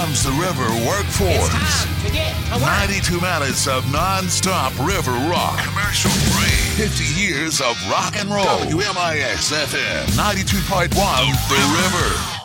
comes the River Workforce. It's time to get to work. 92 minutes of non-stop river rock. Commercial free. 50 years of rock and roll. WMIX FM 92.1 The River.